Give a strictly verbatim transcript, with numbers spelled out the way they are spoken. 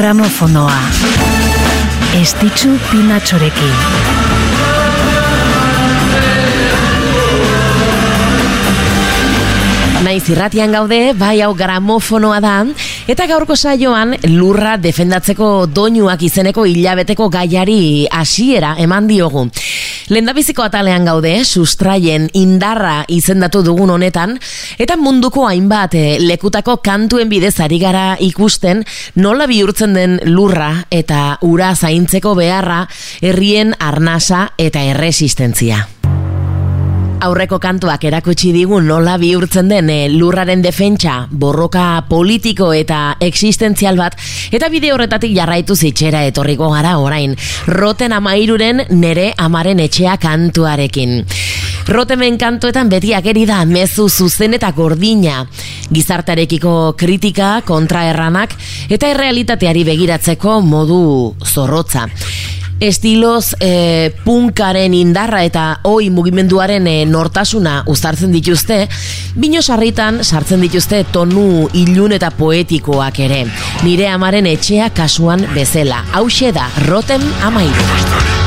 gramofonoa. Estitxu Pinatxorekin. Naiz irratian gaude, bai hau gramofonoa da, eta gaurko saioan lurra defendatzeko doinuak izeneko hilabeteko gaiari hasiera eman diogu. Lehendabiziko atalean gaude, sustraien indarra izendatu dugun honetan, eta munduko hainbat lekutako kantuen bidez ari gara ikusten nola bihurtzen den lurra eta ura zaintzeko beharra, herrien arnasa eta erresistentzia. Aurreko kantuak erakutsi digu nola bihurtzen den e, lurraren defentsa, borroka politiko eta existentzial bat, eta bide horretatik jarraitu zitxera etorriko gara orain, Roten Amairuren Nere Amaren Etxea kantuarekin. Rotemen kantuetan beti ageri da mezu zuzen eta gordina, gizartarekiko kritika, kontraerranak eta errealitateari begiratzeko modu zorrotza. Estiloz eh, punkaren indarra eta oi mugimenduaren eh, nortasuna uztartzen dituzte, bino sarritan sartzen dituzte tonu ilun eta poetikoak ere. Nire amaren etxea kasuan bezala. Hauxe da Roten Amairu.